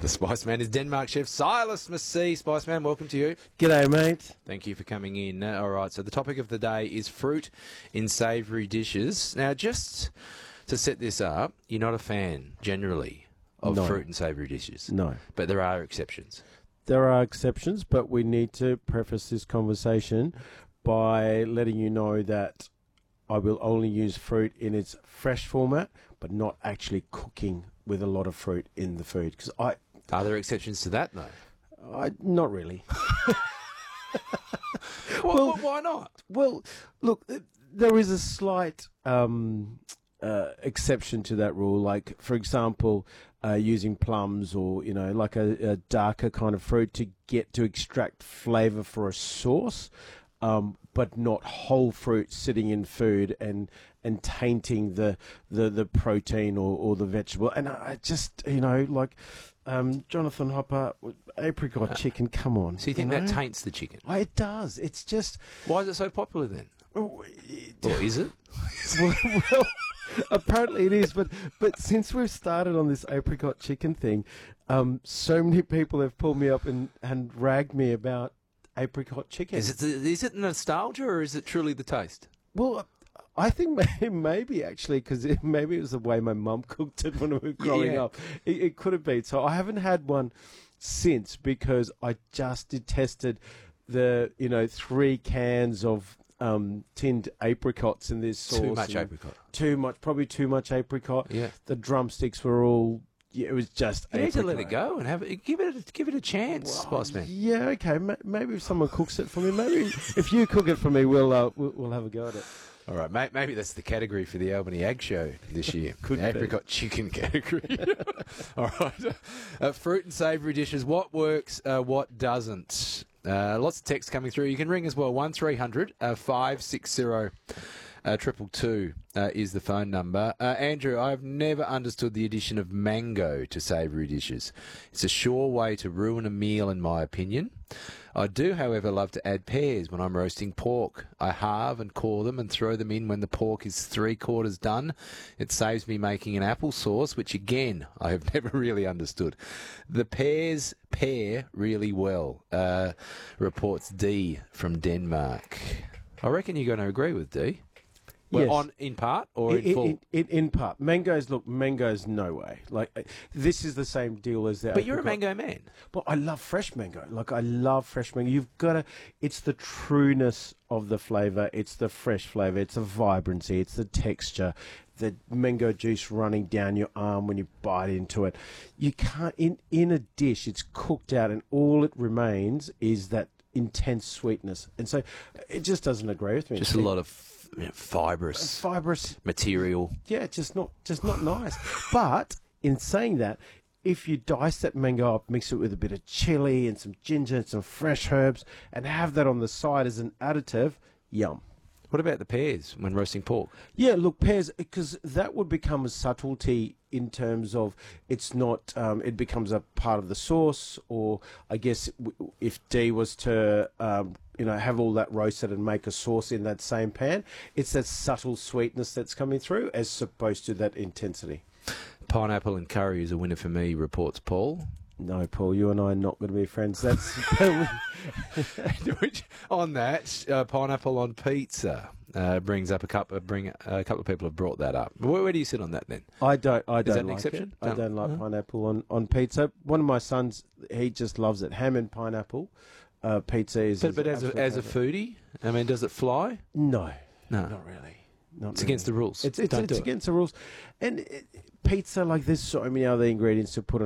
The Spiceman is Denmark chef Silas Massey. Spiceman, welcome to you. G'day, mate. Thank you for coming in. All right, so the topic of the day is fruit in savoury dishes. Now, just to set this up, you're not a fan, generally, of fruit in savoury dishes. No. But there are exceptions. There are exceptions, but we need to preface this conversation by letting you know that I will only use fruit in its fresh format, but not actually cooking with a lot of fruit in the food. Because Are there exceptions to that, though? not really. Well, why not? Well, look, there is a slight exception to that rule. Like, for example, using plums or, like a darker kind of fruit to extract flavour for a sauce, but not whole fruit sitting in food and tainting the protein or the vegetable. And I just, Jonathan Hopper, apricot chicken, come on. So you think that taints the chicken? It does. It's just... Why is it so popular then? Or is it? well, apparently it is, but since we've started on this apricot chicken thing, so many people have pulled me up and ragged me about apricot chicken. Is it nostalgia or is it truly the taste? Well, I think maybe actually, because maybe it was the way my mum cooked it when we were growing up. It could have been. So I haven't had one since because I just detested the 3 cans of tinned apricots in this sauce. Too much apricot. Probably too much apricot. Yeah. The drumsticks were all... Yeah, it was just You need apricot. to let it go and give it a chance, Spiceman. Yeah, okay. Maybe if someone cooks it for me, maybe if you cook it for me, we'll have a go at it. All right, maybe that's the category for the Albany Ag Show this year. Could be. Apricot chicken category. All right. Fruit and savoury dishes. What works, what doesn't? Lots of text coming through. You can ring as well. 1300 560 222 is the phone number. Andrew, I've never understood the addition of mango to savoury dishes. It's a sure way to ruin a meal, in my opinion. I do, however, love to add pears when I'm roasting pork. I halve and core them and throw them in when the pork is 3/4 done. It saves me making an apple sauce, which, again, I have never really understood. The pears pair really well, reports D from Denmark. I reckon you're going to agree with D. Well, Yes. in part or in full? In part. Mangoes, no way. Like, this is the same deal as the But you're a apricot. mango man. But I love fresh mango. I love fresh mango. You've got to... It's the trueness of the flavour. It's the fresh flavour. It's the vibrancy. It's the texture. The mango juice running down your arm when you bite into it. You can't... In a dish, it's cooked out and all it remains is that intense sweetness. And so it just doesn't agree with me. Just a lot of fibrous material. Yeah, just not nice. But in saying that, if you dice that mango up, mix it with a bit of chili and some ginger and some fresh herbs, and have that on the side as an additive, yum. What about the pears when roasting pork? Yeah, look, pears, because that would become a subtlety in terms of it's not, it becomes a part of the sauce, or I guess if D was to, have all that roasted and make a sauce in that same pan, it's that subtle sweetness that's coming through as opposed to that intensity. Pineapple and curry is a winner for me, reports Paul. No, Paul, you and I are not going to be friends. That's On that, pineapple on pizza brings up a couple of people have brought that up. Where do you sit on that then? I don't that an like exception? it. I don't like pineapple on pizza. One of my sons, he just loves it. Ham and pineapple pizza is. But as a foodie, I mean, does it fly? No, No, not really. It's against the rules. It's Don't do it. against the rules. And pizza, like, there's so many other ingredients to put